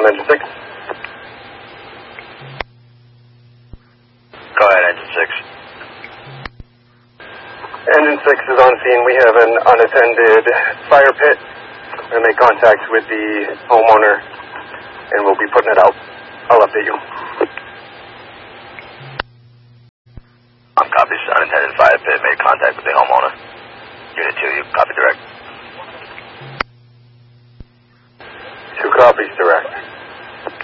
on engine 6. Go ahead, engine 6. Engine 6 is on scene. We have an unattended fire pit. We're going to make contact with the homeowner, and we'll be putting it out. I'll update you. Copy, unattended fire pit. Made contact with the homeowner. Unit 2, you copy direct. 2 copies direct.